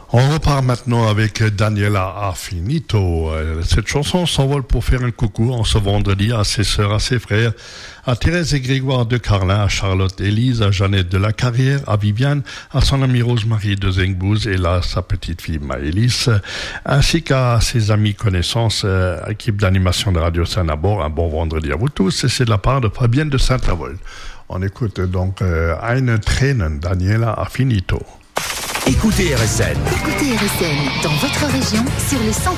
On repart maintenant avec Daniela Affinito. Cette chanson s'envole pour faire un coucou en ce vendredi à ses sœurs, à ses frères, à Thérèse et Grégoire de Carlin, à Charlotte Élise, à Jeannette de la Carrière, à Viviane, à son amie Rosemarie de Zengbouz et là, sa petite fille Maëlys, ainsi qu'à ses amis connaissances, équipe d'animation de Radio Saint-Nabor. Un bon vendredi à vous tous et c'est de la part de Fabienne de Saint-Avold. On écoute donc Eine Tränen, Daniela Affinito. Écoutez RSN. Écoutez RSN dans votre région sur le 100.